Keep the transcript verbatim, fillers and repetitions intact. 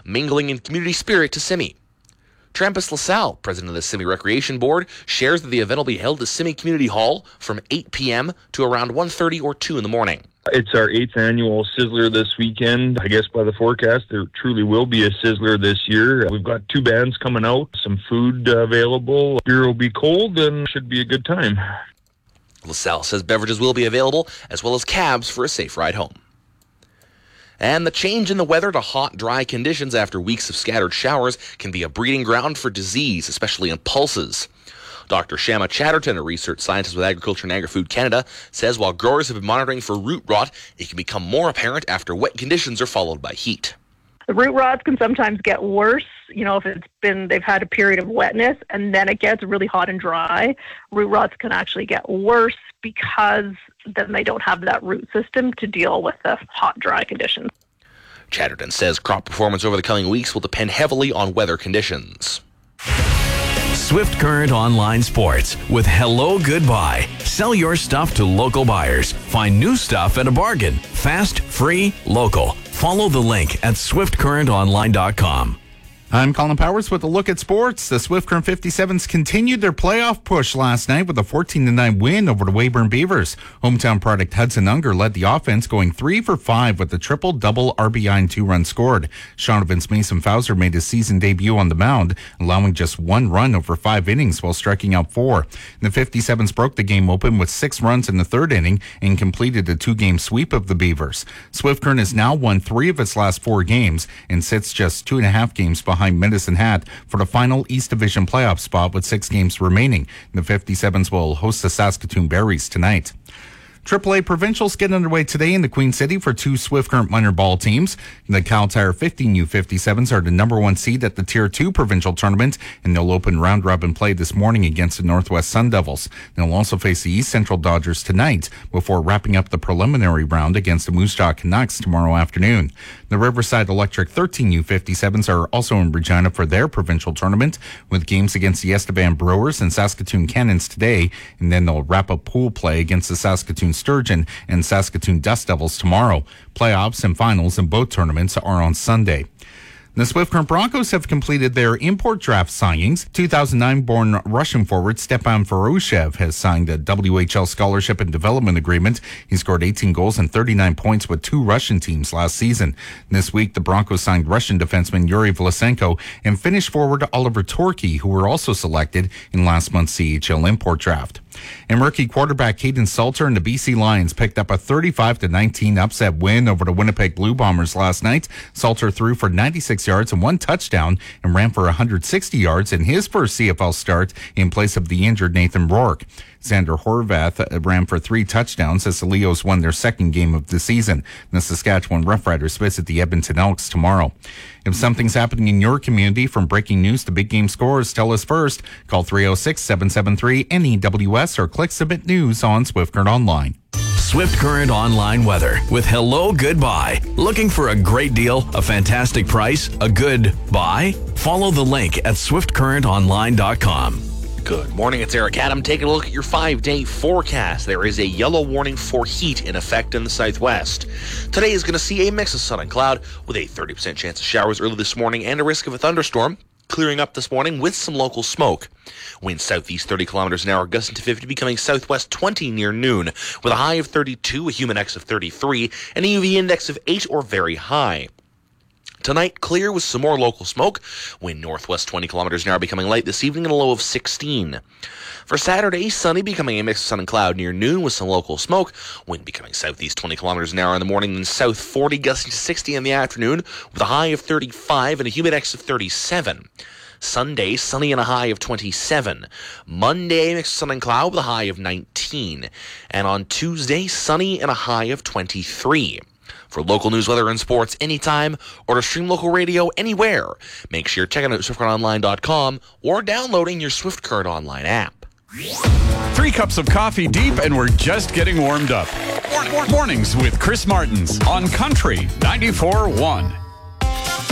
mingling in community spirit to Simi. Trampus LaSalle, president of the Simi Recreation Board, shares that the event will be held at Simi Community Hall from eight p.m. to around one thirty or two in the morning. It's our eighth annual Sizzler this weekend. I guess by the forecast, there truly will be a Sizzler this year. We've got two bands coming out, some food uh, available. Beer will be cold and should be a good time. LaSalle says beverages will be available, as well as cabs for a safe ride home. And the change in the weather to hot, dry conditions after weeks of scattered showers can be a breeding ground for disease, especially in pulses. Doctor Shama Chatterton, a research scientist with Agriculture and Agri-Food Canada, says while growers have been monitoring for root rot, it can become more apparent after wet conditions are followed by heat. The root rots can sometimes get worse, you know, if it's been, they've had a period of wetness and then it gets really hot and dry. Root rots can actually get worse because then they don't have that root system to deal with the hot, dry conditions. Chatterton says crop performance over the coming weeks will depend heavily on weather conditions. Swift Current Online Sports with Hello Goodbye. Sell your stuff to local buyers. Find new stuff at a bargain. Fast, free, local. Follow the link at swift current online dot com. I'm Colin Powers with a look at sports. The Swift Current fifty-sevens continued their playoff push last night with a fourteen to nine win over the Weyburn Beavers. Hometown product Hudson Unger led the offense, going three for five with a triple-double R B I and two runs scored. Shonovan's Mason Fowler made his season debut on the mound, allowing just one run over five innings while striking out four. The fifty-sevens broke the game open with six runs in the third inning and completed a two-game sweep of the Beavers. Swift Current has now won three of its last four games and sits just two and a half games behind Medicine Hat for the final East Division playoff spot with six games remaining. The fifty-sevens will host the Saskatoon Berries tonight. triple A Provincials get underway today in the Queen City for two Swift Current minor ball teams. The Cal Tire fifteen U fifty-sevens are the number one seed at the Tier two Provincial Tournament, and they'll open round-robin play this morning against the Northwest Sun Devils. They'll also face the East Central Dodgers tonight before wrapping up the preliminary round against the Moose Jaw Canucks tomorrow afternoon. The Riverside Electric thirteen U fifty-sevens are also in Regina for their provincial tournament, with games against the Estevan Brewers and Saskatoon Cannons today, and then they'll wrap up pool play against the Saskatoon Sturgeon and Saskatoon Dust Devils tomorrow. Playoffs and finals in both tournaments are on Sunday. The Swift Current Broncos have completed their import draft signings. two thousand nine born Russian forward Stepan Voroshev has signed a W H L scholarship and development agreement. He scored eighteen goals and thirty-nine points with two Russian teams last season. This week, the Broncos signed Russian defenseman Yuri Vlasenko and Finnish forward Oliver Torki, who were also selected in last month's C H L import draft. And rookie quarterback Caden Salter and the B C Lions picked up a thirty-five to nineteen upset win over the Winnipeg Blue Bombers last night. Salter threw for ninety-six yards and one touchdown and ran for one hundred sixty yards in his first C F L start in place of the injured Nathan Rourke. Xander Horvath ran for three touchdowns as the Leos won their second game of the season. The Saskatchewan Roughriders visit the Edmonton Elks tomorrow. If something's happening in your community, from breaking news to big game scores, tell us first. Call three oh six, seven seven three, N E W S or click Submit News on Swift Current Online. Swift Current Online Weather with Hello Goodbye. Looking for a great deal, a fantastic price, a good buy? Follow the link at swift current online dot com. Good morning, it's Eric Adam. Taking a look at your five-day forecast. There is a yellow warning for heat in effect in the southwest. Today is going to see a mix of sun and cloud with a thirty percent chance of showers early this morning and a risk of a thunderstorm. Clearing up this morning with some local smoke. Winds southeast thirty kilometers an hour, gusting to fifty, becoming southwest twenty near noon, with a high of thirty-two, a humid index of thirty-three, and a U V index of eight or very high. Tonight, clear with some more local smoke. Wind northwest twenty kilometers an hour, becoming light this evening, and a low of sixteen. For Saturday, sunny, becoming a mix of sun and cloud near noon with some local smoke. Wind becoming southeast twenty kilometers an hour in the morning, and south forty, gusting to sixty in the afternoon, with a high of thirty-five and a humid index of thirty-seven. Sunday, sunny and a high of twenty-seven. Monday, mixed sun and cloud with a high of nineteen. And on Tuesday, sunny and a high of twenty-three. For local news, weather, and sports anytime, or to stream local radio anywhere, make sure you're checking out swift current online dot com or downloading your Swift Current Online app. Three cups of coffee deep, and we're just getting warmed up. Mornings with Chris Martins on Country ninety-four point one.